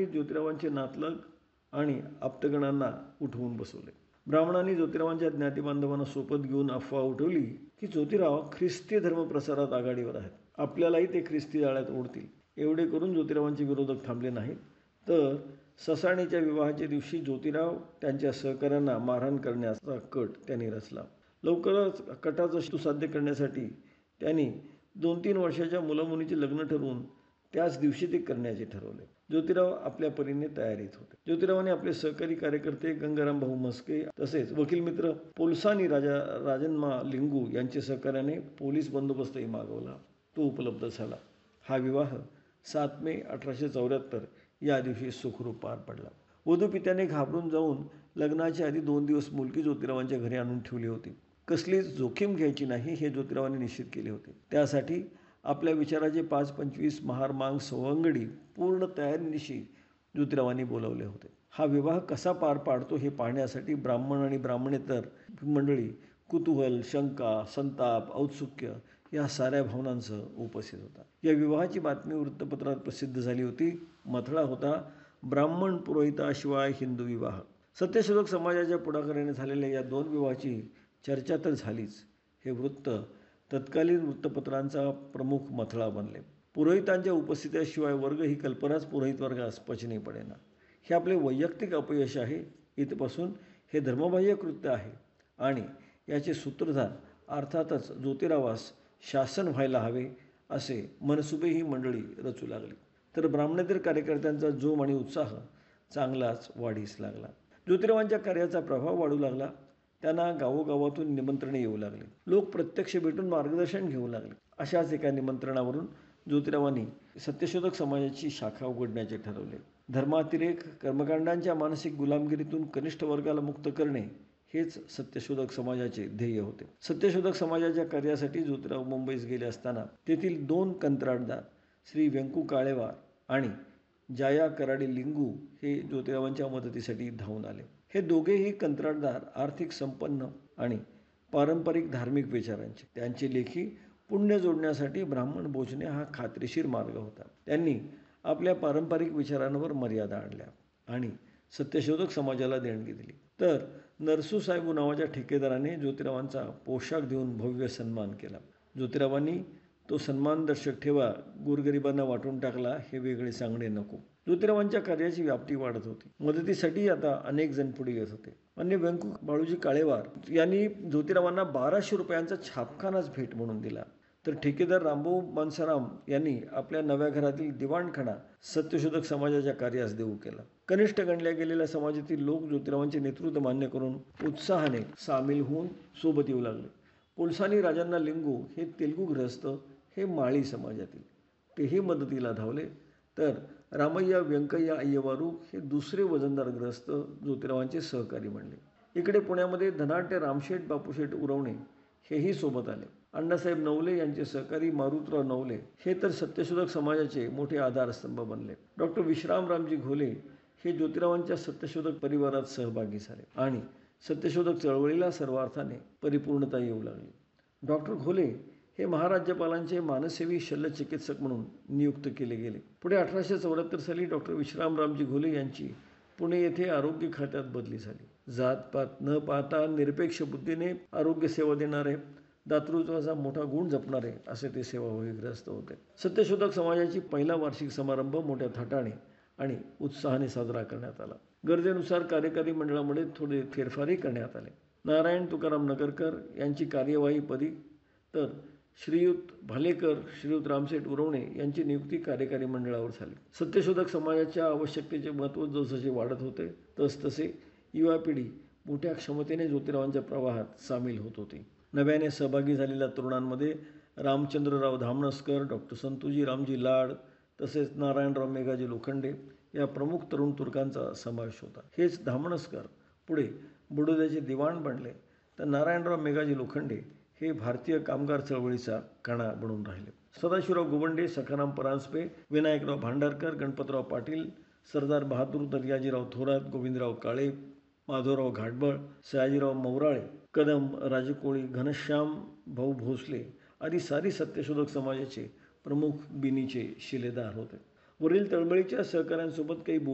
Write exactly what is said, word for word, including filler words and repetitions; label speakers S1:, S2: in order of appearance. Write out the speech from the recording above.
S1: ब्राह्मणांनी ज्योतिरावांचे नातलग आणि आप्तगणांना उठवून बसवले. ब्राह्मणांनी ज्योतिरावांच्या ज्ञातिबांधवांना सोबत घेऊन अफवा उठवली की ज्योतिराव ख्रिस्ती धर्मप्रसारात आघाडीवर आहेत, आपल्यालाही ते ख्रिस्ती जाळ्यात ओढतील. एवढे करून ज्योतिरावांचे विरोधक थांबले नाहीत, तर ससाणीच्या विवाहाच्या दिवशी ज्योतिराव त्यांच्या सहकाऱ्यांना मारहाण करण्याचा कट त्यांनी रचला. लवकरच कटाचं हेतू साध्य करण्यासाठी त्यांनी दोन तीन वर्षाच्या मुलामुलीचे लग्न ठरवून त्याच दिवशी ते करण्याचे ठरवले. ज्योतिराव आपल्या परीने तयारीत होते. ज्योतिरावांनी आपले सहकारी कार्यकर्ते गंगाराम भाऊ म्हस्के तसेच वकील मित्र पोलसानी राजा राजन्मा लिंगू यांचे सहकार्याने पोलीस बंदोबस्तही मागवला. तो उपलब्ध झाला. हा विवाह सात मे अठराशे चौऱ्याहत्तर या दिवशी सुखरूप पार पडला. वधूपित्याने घाबरून जाऊन लग्नाच्या आधी दोन दिवस मुलगी ज्योतिरावांच्या घरी आणून ठेवली होती. कसलीच जोखीम घ्यायची नाही हे ज्योतिरावांनी निश्चित केले होते. त्यासाठी आपल्या विचाराचे पाच पंचवीस महार मांग सवंगडी पूर्ण तयारीनिशी ज्योतिरावांनी बोलावले होते. हा विवाह कसा पार पाडतो हे पाहण्यासाठी ब्राह्मण आणि ब्राह्मणेतर मंडळी कुतूहल, शंका, संताप, औत्सुक्य या साऱ्या भावनांसह उपस्थित होता. या विवाहाची बातमी वृत्तपत्रात प्रसिद्ध झाली होती. मथळा होता, ब्राह्मण पुरोहिताशिवाय हिंदू विवाह. सत्यशोधक समाजाच्या पुढाकाराने झालेल्या या दोन विवाहाची चर्चा तर झालीच. हे वृत्त तत्कालीन वृत्तपत्रांचा प्रमुख मथळा बनले. पुरोहितांच्या उपस्थितीशिवाय वर्ग ही कल्पनाच पुरोहित वर्गास पचनी पडेना. हे आपले वैयक्तिक अपयश आहे. इथपासून हे धर्मबाह्य कृत्य आहे आणि याचे सूत्रधार अर्थातच ज्योतिरावास शासन व्हायला हवे असे मनसुबे ही मंडळी रचू लागली. तर ब्राह्मणेतर कार्यकर्त्यांचा जोम आणि उत्साह चांगलाच वाढीस लागला. ज्योतिरावांच्या कार्याचा प्रभाव वाढू लागला. त्यांना गावोगावातून निमंत्रणे येऊ लागली. लोक प्रत्यक्ष भेटून मार्गदर्शन घेऊ लागले. अशाच एका निमंत्रणावरून ज्योतिरावांनी सत्यशोधक समाजाची शाखा उघडण्याचे ठरवले. धर्मातिरेक, कर्मकांडांच्या मानसिक गुलामगिरीतून कनिष्ठ वर्गाला मुक्त करणे हेच सत्यशोधक समाजाचे ध्येय होते. सत्यशोधक समाजाच्या कार्यासाठी ज्योतिराव मुंबईस गेले असताना तेथील दोन कंत्राटदार श्री व्यंकू काळेवार आणि जाया कराडी लिंगू हे ज्योतिरावांच्या मदतीसाठी धावून आले. हे दोघेही कंत्राटदार आर्थिक संपन्न आणि पारंपरिक धार्मिक विचारांचे. त्यांचे लेखी पुण्य जोडण्यासाठी ब्राह्मण भोजने हा खात्रीशीर मार्ग होता. त्यांनी आपल्या पारंपरिक विचारांवर मर्यादा आणल्या आणि सत्यशोधक समाजाला देणगी दिली. तर नरसू साहेब नावाच्या ठेकेदाराने ज्योतिरावांचा पोशाख देऊन भव्य सन्मान केला. ज्योतिरावांनी तो सन्मानदर्शक ठेवा गोरगरिबांना वाटून टाकला हे वेगळे सांगणे नको. ज्योतिरावांच्या कार्याची व्याप्ती वाढत होती. मदतीसाठी आता अनेक जण पुढे येत होते. अन्य व्यंकू बाळूजी काळेवार यांनी ज्योतिरावांना बाराशे रुपयांचा छापखानाच भेट म्हणून दिला. तर ठेकेदार रामभाऊ मानसाराम यांनी आपल्या नव्या घरातील दिवाणखाना सत्यशोधक समाजाच्या कार्यास देऊ केला. कनिष्ठ गणल्या गेलेल्या समाजातील लोक ज्योतिरावांचे नेतृत्व मान्य करून उत्साहाने सामील होऊन सोबत येऊ लागले. पोलसानी राजांना लिंगू हे तेलुगू गृहस्थ हे माळी समाजातील, तेही मदतीला धावले. तर रामय्या व्यंकय्या अय्यवारू हे दुसरे वजनदार गृहस्थ ज्योतिरावांचे सहकारी बनले. इकडे पुण्यामध्ये धनाढ्य रामशेठ बापूशेठ उरवणे हेही सोबत आले. अण्णासाहेब नवले यांचे सहकारी मारुतराव नवले हे तर सत्यशोधक समाजाचे मोठे आधारस्तंभ बनले. डॉक्टर विश्रामरामजी घोले हे ज्योतिरावांच्या सत्यशोधक परिवारात सहभागी झाले आणि सत्यशोधक चळवळीला सर्वार्थाने परिपूर्णता येऊ लागली. डॉक्टर घोले हे महाराज्यपालांचे मानसेवी शल्यचिकित्सक म्हणून नियुक्त केले गेले. पुढे अठराशे चौऱ्याहत्तर साली डॉक्टर विश्रामरामजी घोले यांची पुणे येथे आरोग्य खात्यात बदली झाली. जातपात न पाहता निरपेक्ष बुद्धीने आरोग्य सेवा देणारे, दातृत्वाचा मोठा गुण जपणारे असे ते सेवाभावी ग्रस्त होते. सत्यशोधक समाजाची पहिला वार्षिक समारंभ मोठ्या थाटाने आणि उत्साहाने साजरा करण्यात आला. गरजेनुसार कार्यकारी मंडळामध्ये थोडे फेरफारही करण्यात आले. नारायण तुकाराम नगरकर यांची कार्यवाहीपदी तर श्रीयुत भालेकर, श्रीयुत रामशेठ उरवणे यांची नियुक्ती कार्यकारी मंडळावर झाली. सत्यशोधक समाजाच्या आवश्यकतेचे महत्त्व जसजसे वाढत होते तसतसे युवा पिढी मोठ्या क्षमतेने ज्योतिरावांच्या प्रवाहात सामील होत होती. नव्याने सहभागी झालेल्या तरुणांमध्ये रामचंद्रराव धामणसकर, डॉक्टर संतोजी रामजी लाड तसेच नारायणराव मेघाजी लोखंडे या प्रमुख तरुण तुर्कांचा समावेश होता. हेच धामणसकर पुढे बडोद्याचे दिवाण बनले, तर नारायणराव मेघाजी लोखंडे हे भारतीय कामगार चळवळीचा कणा बनून राहिले. सदाशिवराव गोवंडे, सखाराम परांजपे, विनायकराव भांडारकर, गणपतराव पाटील, सरदार बहादूर दर्याजीराव थोरात, गोविंदराव काळे, माधवराव घाटबळ, सयाजीराव मौराळे, कदम, राजकोळी, घनश्याम भाऊ भोसले आदी सारी सत्यशोधक समाजाचे प्रमुख बिनीचे शिलेदार होते. वरील तळमळीच्या सहकाऱ्यांसोबत काही